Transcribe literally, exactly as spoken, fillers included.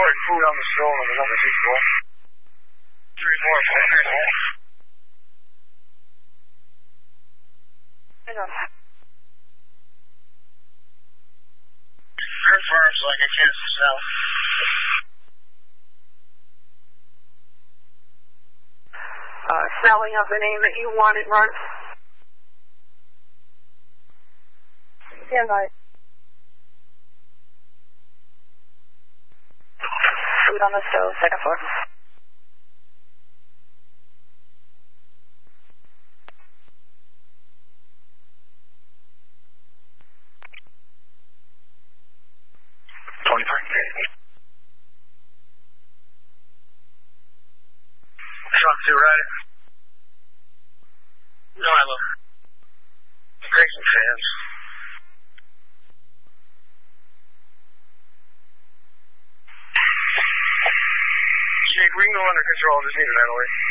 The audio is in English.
storing food on the stove on the number two floor. Three four four three four. Hang on. Confirms like I can't sell. Uh, spelling of the name that you wanted, Mark. Stand by. Food on the stove, second floor. twenty-three. Truck two rider. No, I look. Grayson fans. Jake, we can go under control. Just need a ventilator.